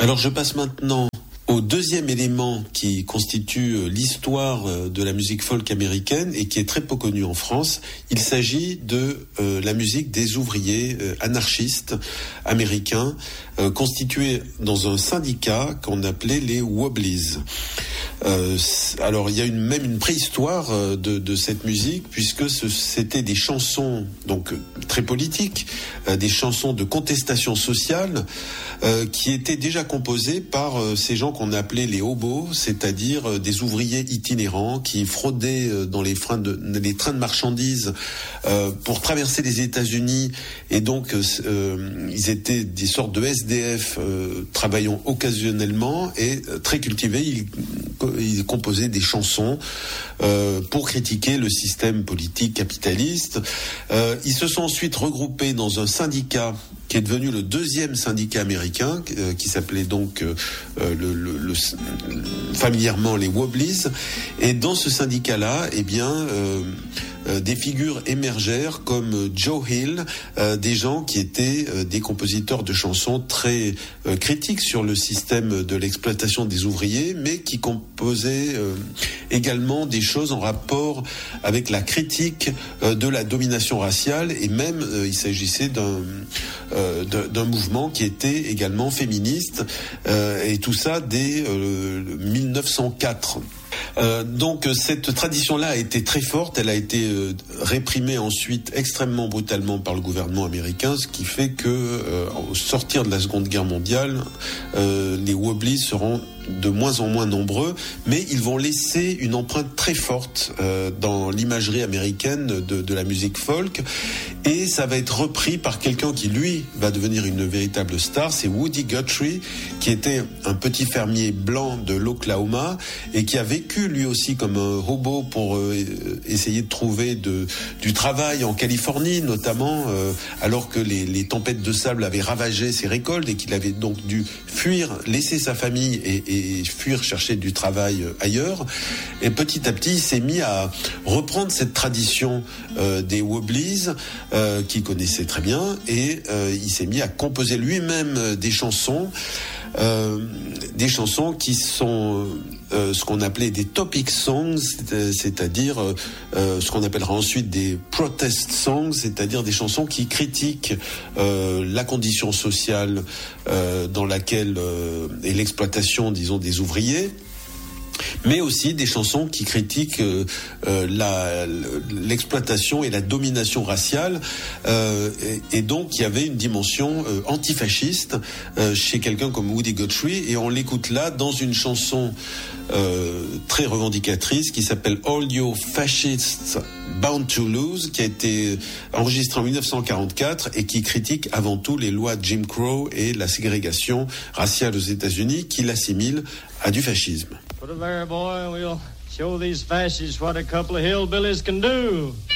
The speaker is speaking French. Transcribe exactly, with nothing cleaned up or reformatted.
Alors je passe maintenant au deuxième élément qui constitue l'histoire de la musique folk américaine et qui est très peu connu en France. Il s'agit de euh, la musique des ouvriers euh, anarchistes américains euh, constitués dans un syndicat qu'on appelait les Wobblies. Euh, alors il y a une, même une préhistoire euh, de, de cette musique, puisque ce, c'était des chansons donc très politiques, euh, des chansons de contestation sociale euh, qui étaient déjà composées par euh, ces gens qu'on appelait les hobos, c'est-à-dire euh, des ouvriers itinérants qui fraudaient euh, dans les, freins de, les trains de marchandises euh, pour traverser les États-Unis, et donc euh, ils étaient des sortes de S D F euh, travaillant occasionnellement et euh, très cultivés. Ils, ils composaient des chansons euh, pour critiquer le système politique capitaliste. Euh, ils se sont ensuite regroupés dans un syndicat qui est devenu le deuxième syndicat américain, euh, qui s'appelait donc euh, le, le, le, familièrement les Wobblies. Et dans ce syndicat-là, eh bien, euh, euh, des figures émergèrent comme Joe Hill, euh, des gens qui étaient euh, des compositeurs de chansons très euh, critiques sur le système de l'exploitation des ouvriers, mais qui composaient euh, également des choses en rapport avec la critique euh, de la domination raciale, et même euh, il s'agissait d'un Euh, d'un mouvement qui était également féministe, euh, et tout ça dès euh, mille neuf cent quatre. Euh, donc cette tradition-là a été très forte, elle a été euh, réprimée ensuite extrêmement brutalement par le gouvernement américain, ce qui fait que euh, au sortir de la Seconde Guerre mondiale, euh, les Wobblies seront de moins en moins nombreux, mais ils vont laisser une empreinte très forte euh, dans l'imagerie américaine de, de la musique folk, et ça va être repris par quelqu'un qui lui va devenir une véritable star. C'est Woody Guthrie, qui était un petit fermier blanc de l'Oklahoma et qui a vécu lui aussi comme un hobo pour euh, essayer de trouver de, du travail en Californie notamment, euh, alors que les, les tempêtes de sable avaient ravagé ses récoltes et qu'il avait donc dû fuir, laisser sa famille et, et et fuir chercher du travail ailleurs. Et petit à petit, il s'est mis à reprendre cette tradition euh, des Wobblies euh, qu'il connaissait très bien, et euh, il s'est mis à composer lui-même des chansons, euh, des chansons qui sont euh, ce qu'on appelait des topic songs, c'est-à-dire euh, ce qu'on appellera ensuite des protest songs, c'est-à-dire des chansons qui critiquent euh, la condition sociale euh, dans laquelle euh, et l'exploitation, disons, des ouvriers, mais aussi des chansons qui critiquent euh, euh, la, l'exploitation et la domination raciale, euh, et, et donc il y avait une dimension euh, antifasciste euh, chez quelqu'un comme Woody Guthrie, et on l'écoute là dans une chanson euh, très revendicatrice qui s'appelle All You Fascists Bound to Lose, qui a été enregistrée en mille neuf cent quarante-quatre et qui critique avant tout les lois de Jim Crow et la ségrégation raciale aux États-Unis, qui l'assimile à du fascisme. Put a there, boy, and we'll show these fascists what a couple of hillbillies can do.